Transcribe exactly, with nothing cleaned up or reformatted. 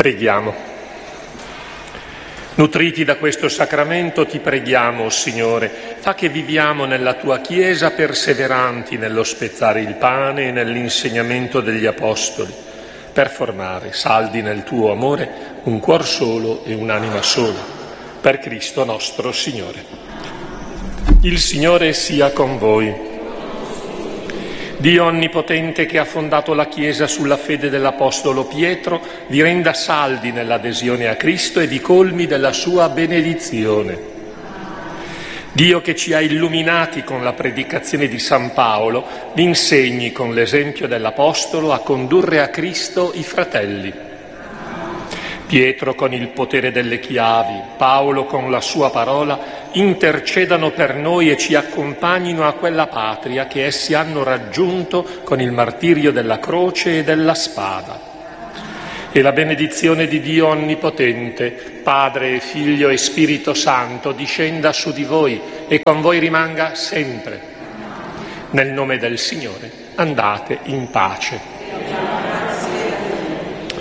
Preghiamo. Nutriti da questo sacramento ti preghiamo, Signore, fa che viviamo nella tua Chiesa perseveranti nello spezzare il pane e nell'insegnamento degli Apostoli, per formare, saldi nel tuo amore, un cuor solo e un'anima sola, per Cristo nostro Signore. Il Signore sia con voi. Dio Onnipotente, che ha fondato la Chiesa sulla fede dell'Apostolo Pietro, vi renda saldi nell'adesione a Cristo e vi colmi della sua benedizione. Dio, che ci ha illuminati con la predicazione di San Paolo, vi insegni con l'esempio dell'Apostolo a condurre a Cristo i fratelli. Pietro con il potere delle chiavi, Paolo con la sua parola, intercedano per noi e ci accompagnino a quella patria che essi hanno raggiunto con il martirio della croce e della spada. E la benedizione di Dio Onnipotente, Padre, Figlio e Spirito Santo, discenda su di voi e con voi rimanga sempre. Nel nome del Signore, andate in pace.